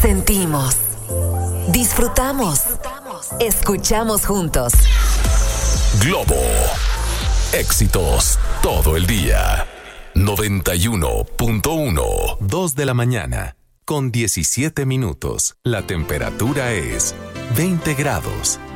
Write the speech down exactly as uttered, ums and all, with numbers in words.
Sentimos, disfrutamos, escuchamos juntos. Globo. Éxitos todo el día. noventa y uno punto uno. dos de la mañana, con diecisiete minutos. La temperatura es veinte grados.